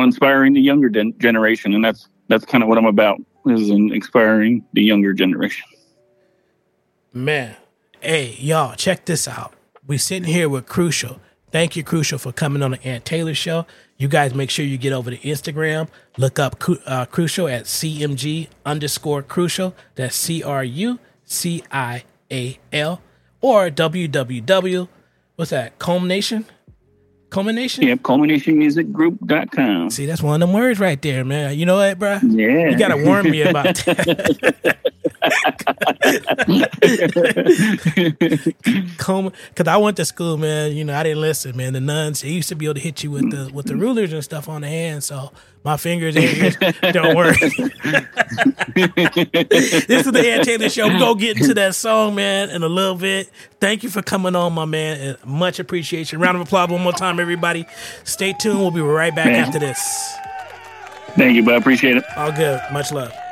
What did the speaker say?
inspiring the younger generation, and that's kind of what I'm about, is in inspiring the younger generation. Man, hey, y'all, check this out. We sitting here with Crucial. Thank you, Crucial, for coming on the Ant Taylor Show. You guys make sure you get over to Instagram. Look up Crucial at CMG_Crucial. That's CRUCIAL. Or www. What's that? Culmination? Culmination? Yep, culminationmusicgroup.com. See, that's one of them words right there, man. You know what, bro? Yeah. You got to warn me about that. Because I went to school, man. You know, I didn't listen, man. The nuns, they used to be able to hit you with the rulers and stuff on the hand. So my fingers don't work. This is the Ant Taylor Show. We're going to get into that song, man, in a little bit. Thank you for coming on, my man. And much appreciation. Round of applause one more time, everybody. Stay tuned. We'll be right back after this. Thank you, bud. Appreciate it. All good. Much love.